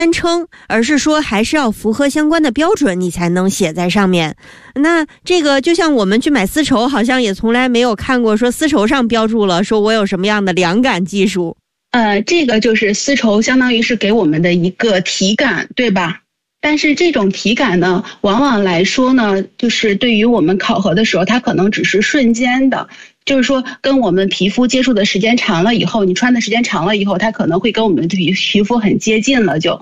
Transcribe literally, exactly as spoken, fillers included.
称，而是说还是要符合相关的标准，你才能写在上面。那这个就像我们去买丝绸，好像也从来没有看过说丝绸上标注了说我有什么样的凉感技术。 呃，这个就是丝绸相当于是给我们的一个体感，对吧？但是这种体感呢，往往来说呢，就是对于我们考核的时候，它可能只是瞬间的，就是说跟我们皮肤接触的时间长了以后，你穿的时间长了以后，它可能会跟我们的皮皮肤很接近了就。